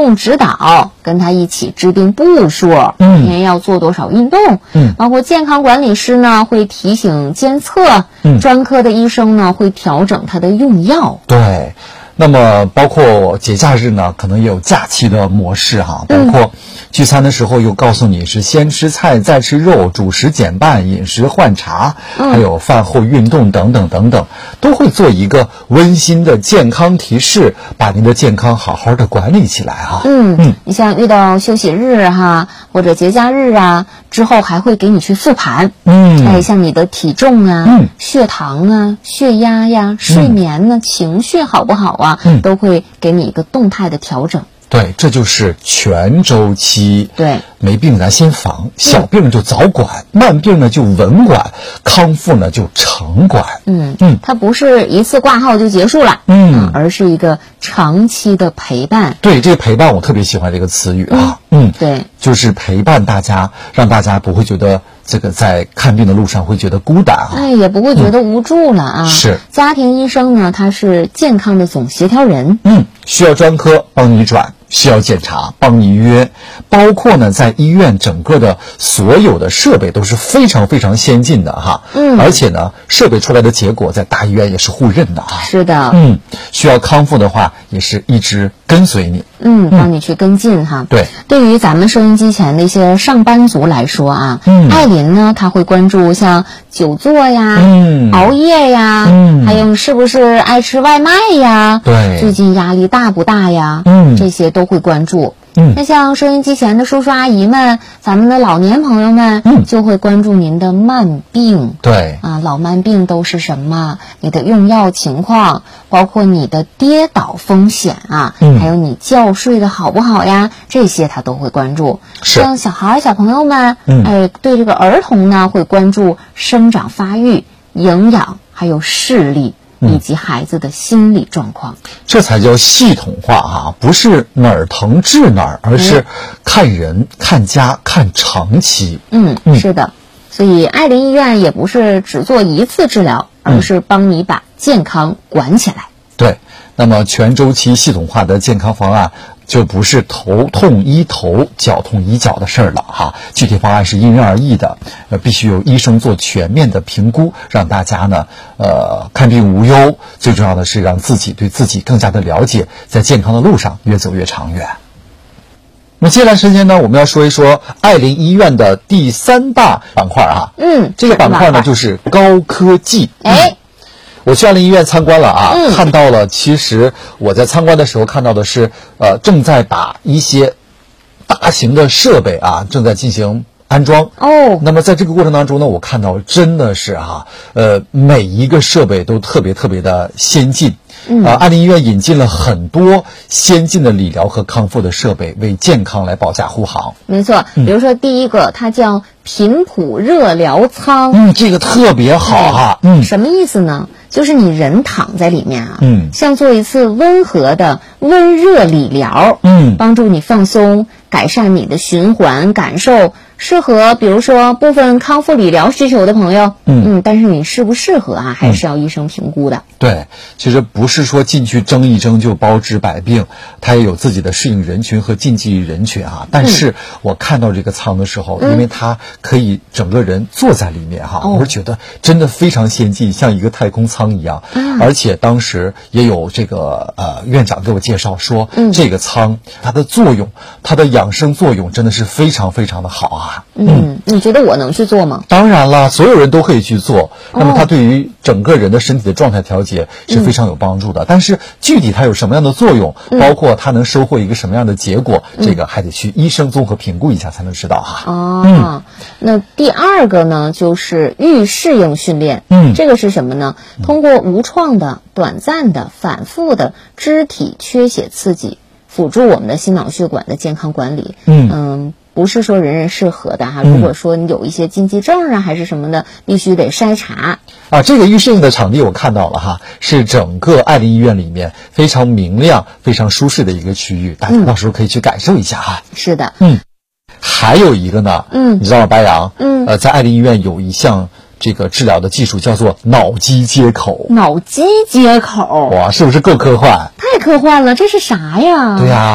动指导，跟他一起制定步数，每天要做多少运动，包括健康管理师呢会提醒监测，专科的医生呢会调整他的用药。 对。那么包括节假日呢，可能也有假期的模式哈，包括聚餐的时候又告诉你是先吃菜再吃肉，主食减半，饮食换茶，还有饭后运动等等等等，都会做一个温馨的健康提示，把您的健康好好的管理起来哈。 你像遇到休息日哈，或者节假日啊，之后还会给你去复盘，像你的体重啊，血糖啊，血压呀，睡眠呢，情绪好不好啊，都会给你一个动态的调整。 对，这就是全周期。 对， 没病咱先防，小病就早管，慢病呢就稳管，康复呢就常管。 它不是一次挂号就结束了，而是一个长期的陪伴。 对，这个陪伴我特别喜欢这个词语啊。 对， 就是陪伴大家，让大家不会觉得这个在看病的路上会觉得孤单啊， 也不会觉得无助了啊。 是， 家庭医生呢，他是健康的总协调人。 需要专科帮你转，需要检查帮你约，包括呢在医院整个的所有的设备都是非常非常先进的哈。而且呢设备出来的结果在大医院也是互认的啊。 是的。 需要康复的话也是一直跟随你。 帮你去跟进哈。 对， 对于咱们收音机前的一些上班族来说啊，艾琳呢，她会关注像久坐呀、熬夜呀，还有是不是爱吃外卖呀？ 对， 最近压力大不大呀？这些都会关注。那像收音机前的叔叔阿姨们，咱们的老年朋友们，就会关注您的慢病。 对啊，老慢病都是什么？你的用药情况，包括你的跌倒风险啊，还有你觉睡的好不好呀，这些他都会关注。像小孩小朋友们，对这个儿童呢，会关注生长发育、营养，还有视力。以及孩子的心理状况， 这才叫系统化哈，不是哪儿疼治哪儿，而是看人、看家、看长期。 是的，所以艾琳医院也不是只做一次治疗，而是帮你把健康管起来。 对，那么全周期系统化的健康方案就不是头痛医头，脚痛医脚的事儿了哈。具体方案是因人而异的，必须由医生做全面的评估，让大家呢看病无忧。最重要的是让自己对自己更加的了解，在健康的路上越走越长远。那么接下来时间呢，我们要说一说艾琳医院的第3大板块啊。这个板块呢就是高科技。我去艾琳医院参观了啊，看到了，其实我在参观的时候看到的是，正在把一些大型的设备啊，正在进行安装。那么在这个过程当中呢，我看到真的是每一个设备都特别特别的先进。艾琳医院引进了很多先进的理疗和康复的设备，为健康来保驾护航。 没错，比如说第一个，它叫频谱热疗舱。 这个特别好哈。 什么意思呢？就是你人躺在里面啊，像做一次温和的温热理疗，帮助你放松，改善你的循环感受，适合比如说部分康复理疗需求的朋友。但是你适不适合啊，还是要医生评估的。 对，其实不是说进去蒸一蒸就包治百病，它也有自己的适应人群和禁忌人群啊。但是我看到这个舱的时候，因为它可以整个人坐在里面哈，我是觉得真的非常先进，像一个太空舱一样。而且当时也有这个院长给我介绍说，这个舱它的作用，它的养生作用真的是非常非常的好啊。 你觉得我能去做吗？ 当然了，所有人都可以去做。那么它对于整个人的身体的状态调节是非常有帮助的。但是具体它有什么样的作用，包括它能收获一个什么样的结果，这个还得去医生综合评估一下才能知道哈。 那第2个呢，就是预适应训练。这个是什么呢？通过无创的、短暂的、反复的肢体缺血刺激，辅助我们的心脑血管的健康管理。不是说人人适合的哈。如果说你有一些禁忌症啊，还是什么的，必须得筛查。 这个预适应的场地我看到了哈，是整个艾琳医院里面非常明亮、非常舒适的一个区域，大家到时候可以去感受一下哈。 是的。 还有一个呢，你知道吗，白杨？在艾琳医院有一项这个治疗的技术叫做脑机接口。 脑机接口， 哇，是不是够科幻？ 太科幻了，这是啥呀？ 对呀。